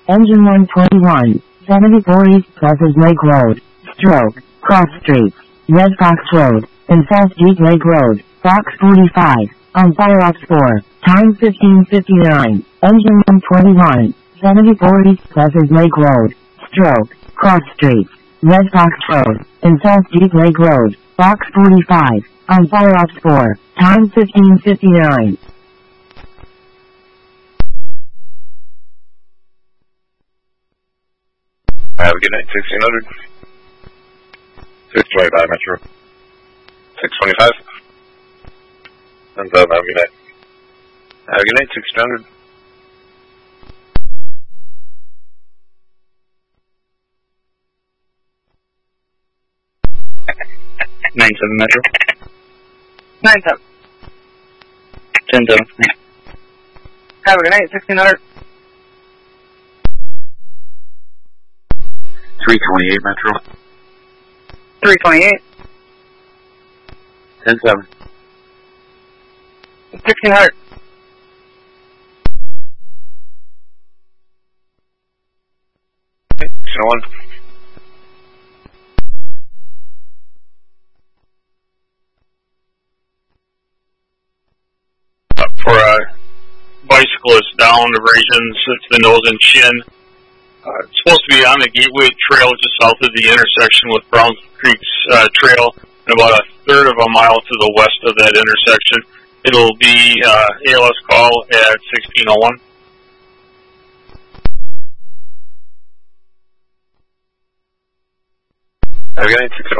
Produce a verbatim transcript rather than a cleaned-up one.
Engine one twenty-one, seventy-four East Pleasant Lake Road, Stroke, Cross Streets, Red Fox Road, and South Deep Lake Road, Box forty-five, on Fire Ops four, time fifteen fifty-nine, Engine one twenty-one, seventy-four East Pleasant Lake Road, Stroke, Cross Streets, Red Fox Road, and South Deep Lake Road, Box forty-five, on Fire Ops four, time fifteen fifty-nine. Have a good night, sixteen hundred. six twenty-five Metro. six twenty-five. Thumbs up, have a good night. Have a good night, sixteen hundred. nine seven Metro. nine seven. ten seven. Have a good night, sixteen hundred. three twenty-eight Metro. three twenty-eight. ten seven. sixteen hundred. sixteen oh one. For uh, bicyclists down the regions, it's the nose and chin. Uh, it's supposed to be on the Gateway Trail just south of the intersection with Browns Creek's uh, trail, and about a third of a mile to the west of that intersection. It'll be uh, A L S call at sixteen oh one. Have a good night, six oh one.